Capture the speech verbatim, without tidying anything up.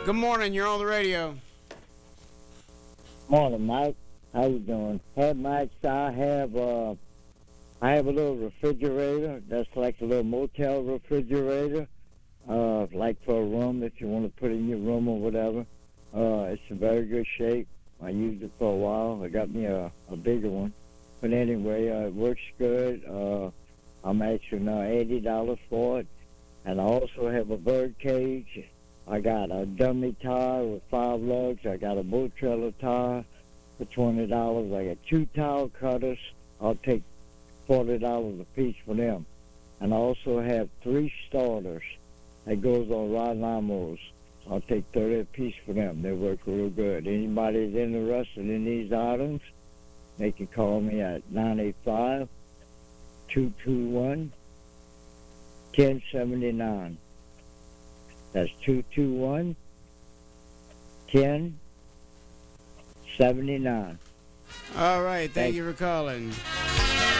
Good morning. You're on the radio. Morning, Mike. How you doing? Hey, Mike, so I have uh, I have a little refrigerator that's like a little motel refrigerator, uh, like for a room if you want to put in your room or whatever. Uh, it's in very good shape. I used it for a while. I got me a, a bigger one. But anyway, uh, it works good. Uh, I'm asking uh, eighty dollars for it. And I also have a bird cage. I got a dummy tire with five lugs. I got a boat trailer tire for twenty dollars. I got two towel cutters. I'll take forty dollars a piece for them. And I also have three starters that goes on ride lawnmowers. I'll take thirty a piece for them. They work real good. Anybody that's interested in these items, they can call me at nine eight five, two two one, one oh seven nine. That's two two one, one oh seven nine. All right. Thank Thank you for calling.